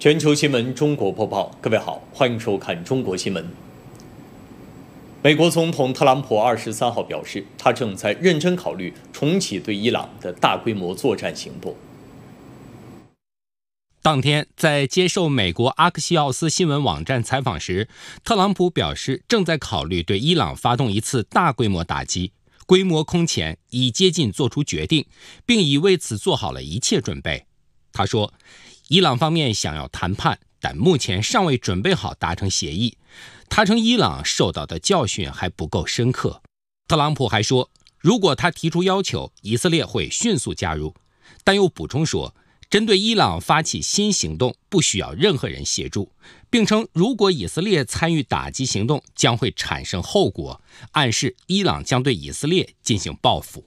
全球新闻中国播报，各位好，欢迎收看中国新闻。美国总统特朗普23号表示，他正在认真考虑重启对伊朗的大规模作战行动。 当天，在接受美国阿克西奥斯新闻网站采访时，特朗普表示正在考虑对伊朗发动一次大规模打击，规模空前，已接近做出决定，并已为此做好了一切准备。他说，伊朗方面想要谈判，但目前尚未准备好达成协议。他称伊朗受到的教训还不够深刻。特朗普还说，如果他提出要求，以色列会迅速加入，但又补充说，针对伊朗发起新行动不需要任何人协助，并称如果以色列参与打击行动将会产生后果，暗示伊朗将对以色列进行报复。